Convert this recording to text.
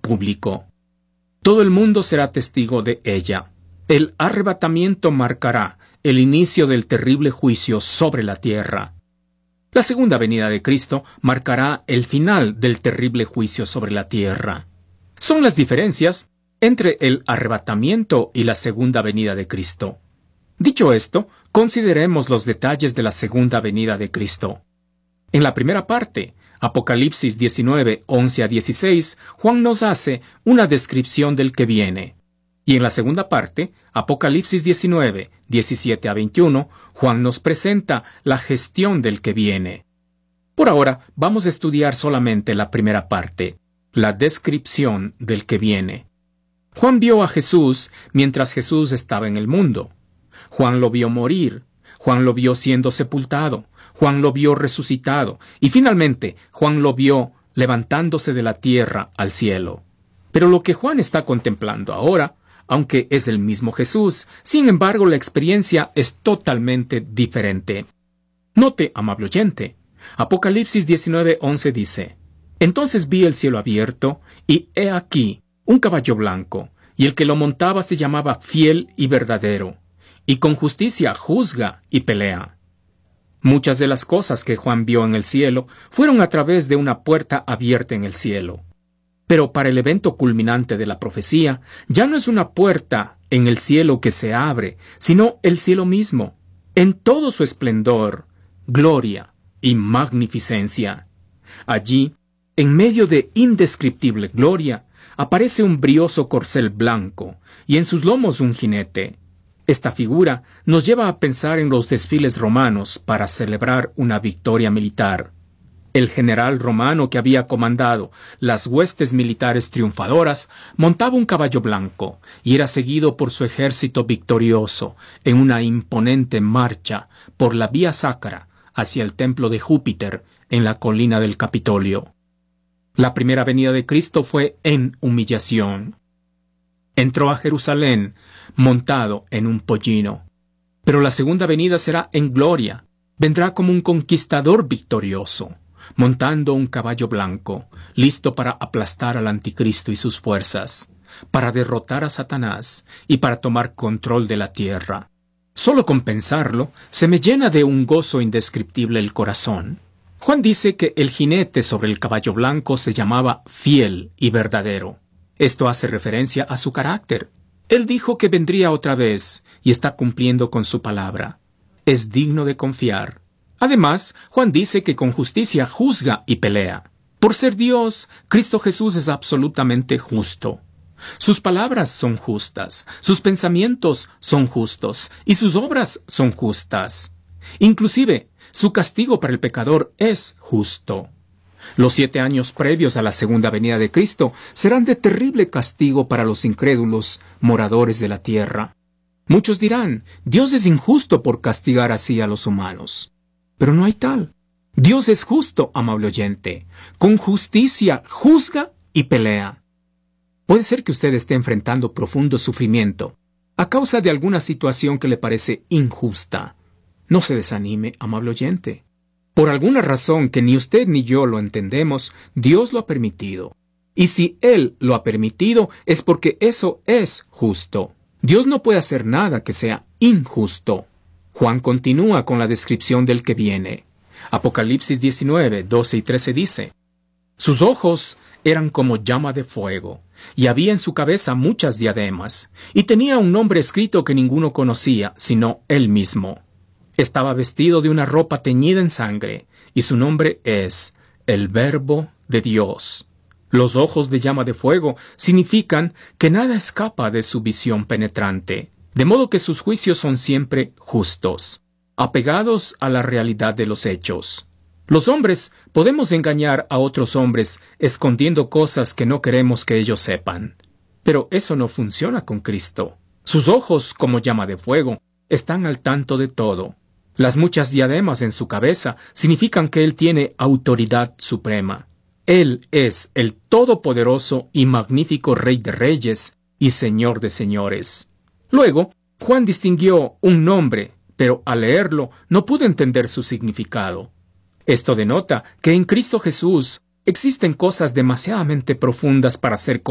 público. Todo el mundo será testigo de ella. El arrebatamiento marcará el inicio del terrible juicio sobre la tierra. La segunda venida de Cristo marcará el final del terrible juicio sobre la tierra. Son las diferencias entre el arrebatamiento y la segunda venida de Cristo. Dicho esto, consideremos los detalles de la segunda venida de Cristo. En la primera parte, Apocalipsis 19, 11 a 16, Juan nos hace una descripción del que viene. Y en la segunda parte, Apocalipsis 19, 17 a 21, Juan nos presenta la gestión del que viene. Por ahora, vamos a estudiar solamente la primera parte, la descripción del que viene. Juan vio a Jesús mientras Jesús estaba en el mundo. Juan lo vio morir. Juan lo vio siendo sepultado. Juan lo vio resucitado. Y finalmente, Juan lo vio levantándose de la tierra al cielo. Pero lo que Juan está contemplando ahora, aunque es el mismo Jesús, sin embargo la experiencia es totalmente diferente. Note, amable oyente, Apocalipsis 19:11 dice: Entonces vi el cielo abierto, y he aquí un caballo blanco, y el que lo montaba se llamaba Fiel y Verdadero, y con justicia juzga y pelea. Muchas de las cosas que Juan vio en el cielo fueron a través de una puerta abierta en el cielo. Pero para el evento culminante de la profecía, ya no es una puerta en el cielo que se abre, sino el cielo mismo, en todo su esplendor, gloria y magnificencia. Allí, en medio de indescriptible gloria, aparece un brioso corcel blanco, y en sus lomos un jinete. Esta figura nos lleva a pensar en los desfiles romanos para celebrar una victoria militar. El general romano que había comandado las huestes militares triunfadoras montaba un caballo blanco y era seguido por su ejército victorioso en una imponente marcha por la Vía Sacra hacia el templo de Júpiter en la colina del Capitolio. La primera venida de Cristo fue en humillación. Entró a Jerusalén montado en un pollino. Pero la segunda venida será en gloria. Vendrá como un conquistador victorioso, montando un caballo blanco, listo para aplastar al anticristo y sus fuerzas, para derrotar a Satanás y para tomar control de la tierra. Solo con pensarlo, se me llena de un gozo indescriptible el corazón. Juan dice que el jinete sobre el caballo blanco se llamaba Fiel y Verdadero. Esto hace referencia a su carácter. Él dijo que vendría otra vez y está cumpliendo con su palabra. Es digno de confiar. Además, Juan dice que con justicia juzga y pelea. Por ser Dios, Cristo Jesús es absolutamente justo. Sus palabras son justas, sus pensamientos son justos y sus obras son justas. Inclusive, su castigo para el pecador es justo. Los 7 años previos a la segunda venida de Cristo serán de terrible castigo para los incrédulos moradores de la tierra. Muchos dirán, Dios es injusto por castigar así a los humanos. Pero no hay tal. Dios es justo, amable oyente. Con justicia juzga y pelea. Puede ser que usted esté enfrentando profundo sufrimiento a causa de alguna situación que le parece injusta. No se desanime, amable oyente. Por alguna razón que ni usted ni yo lo entendemos, Dios lo ha permitido. Y si Él lo ha permitido, es porque eso es justo. Dios no puede hacer nada que sea injusto. Juan continúa con la descripción del que viene. Apocalipsis 19, 12 y 13 dice: Sus ojos eran como llama de fuego, y había en su cabeza muchas diademas, y tenía un nombre escrito que ninguno conocía, sino él mismo. Estaba vestido de una ropa teñida en sangre, y su nombre es el Verbo de Dios. Los ojos de llama de fuego significan que nada escapa de su visión penetrante, de modo que sus juicios son siempre justos, apegados a la realidad de los hechos. Los hombres podemos engañar a otros hombres escondiendo cosas que no queremos que ellos sepan. Pero eso no funciona con Cristo. Sus ojos, como llama de fuego, están al tanto de todo. Las muchas diademas en su cabeza significan que Él tiene autoridad suprema. Él es el todopoderoso y magnífico Rey de Reyes y Señor de Señores. Luego, Juan distinguió un nombre, pero al leerlo no pudo entender su significado. Esto denota que en Cristo Jesús existen cosas demasiadamente profundas para ser